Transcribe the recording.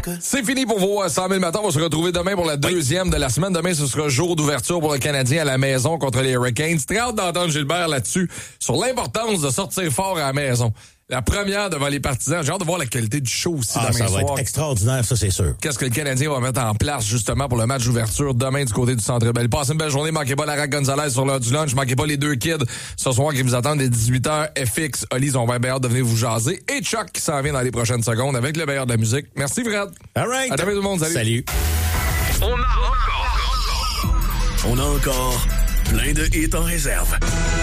C'est fini pour vos 100 000 matins. On va se retrouver demain pour la deuxième de la semaine. Demain, ce sera jour d'ouverture pour le Canadien à la maison contre les Hurricanes. Très hâte d'entendre Gilbert là-dessus sur l'importance de sortir fort à la maison. La première devant les partisans. J'ai hâte de voir la qualité du show aussi demain soir. Ça va être extraordinaire, ça, c'est sûr. Qu'est-ce que le Canadien va mettre en place, justement, pour le match d'ouverture demain du côté du Centre Bell. Passez une belle journée. Manquez pas Lara Gonzalez sur l'heure du lunch. Manquez pas les deux kids ce soir qui vous attendent dès 18h. FX, Oli, on va bien hâte de venir vous jaser. Et Chuck qui s'en vient dans les prochaines secondes avec le meilleur de la musique. Merci, Fred. All right. À demain, tout le monde. Salut. Salut. On a encore plein de hits en réserve.